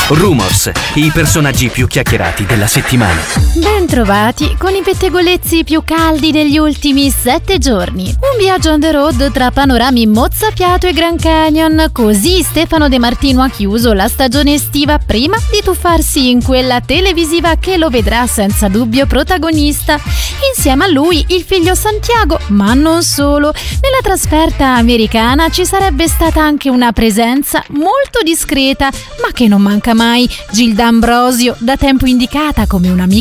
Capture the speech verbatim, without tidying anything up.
Rumors, i personaggi più chiacchierati della settimana. Bentrovati con i pettegolezzi più caldi degli ultimi sette giorni. Un viaggio on the road tra panorami mozzafiato e Grand Canyon. Così Stefano De Martino ha chiuso la stagione estiva prima di tuffarsi in quella televisiva che lo vedrà senza dubbio protagonista. Insieme a lui il figlio Santiago, ma non solo. Nella trasferta americana ci sarebbe stata anche una presenza molto discreta, ma che non manca mai, Gilda Ambrosio, da tempo indicata come un'amica